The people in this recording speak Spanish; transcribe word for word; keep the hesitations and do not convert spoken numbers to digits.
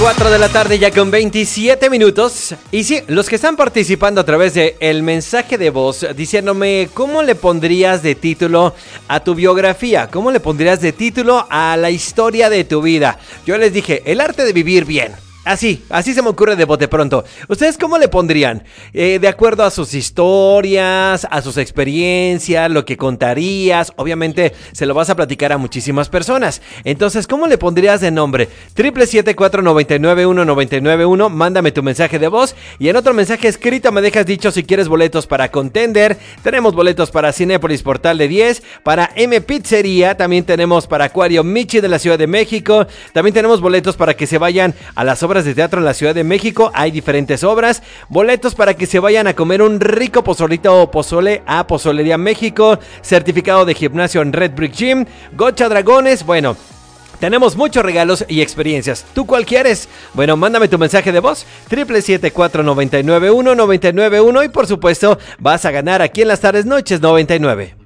cuatro de la tarde ya con veintisiete minutos. Y sí, los que están participando a través de el mensaje de voz diciéndome cómo le pondrías de título a tu biografía, cómo le pondrías de título a la historia de tu vida. Yo les dije, el arte de vivir bien. Así, así se me ocurre de bote pronto. ¿Ustedes cómo le pondrían? Eh, de acuerdo a sus historias, a sus experiencias, lo que contarías. Obviamente se lo vas a platicar a muchísimas personas. Entonces, ¿cómo le pondrías de nombre? siete siete cuatro, nueve nueve uno, nueve nueve uno. Mándame tu mensaje de voz. Y en otro mensaje escrito me dejas dicho si quieres boletos para Contender. Tenemos boletos para Cinépolis Portal de diez. Para M Pizzería. También tenemos para Acuario Michi de la Ciudad de México. También tenemos boletos para que se vayan a las obras de teatro en la Ciudad de México. Hay diferentes obras, boletos para que se vayan a comer un rico pozolito o pozole a Pozolería México, certificado de gimnasio en Red Brick Gym, Gocha Dragones. Bueno, tenemos muchos regalos y experiencias. ¿Tú cuál quieres? Bueno, mándame tu mensaje de voz, siete siete cuatro, nueve nueve uno, nueve nueve uno, y por supuesto vas a ganar aquí en Las Tardes Noches noventa y nueve.